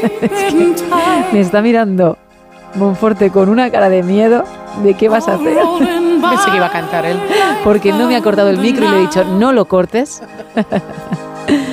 Me está mirando Monforte con una cara de miedo. ¿De qué vas a hacer? Pensé que iba a cantar él. Porque no me ha cortado el micro y le he dicho, no lo cortes.